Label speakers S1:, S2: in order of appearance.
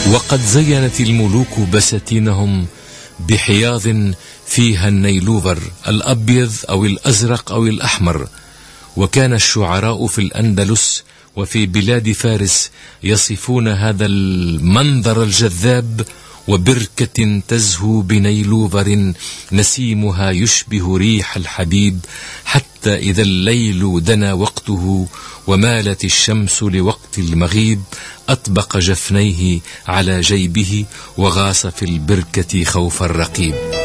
S1: وقد زينت الملوك بساتينهم بحياض فيها النيلوفر الأبيض أو الأزرق أو الأحمر. وكان الشعراء في الأندلس وفي بلاد فارس يصفون هذا المنظر الجذاب وبركة تزهو بنيلوفر نسيمها يشبه ريح الحبيب، حتى إذا الليل دنا وقته ومالت الشمس لوقت المغيب أطبق جفنيه على جيبه وغاص في البركة خوف الرقيب.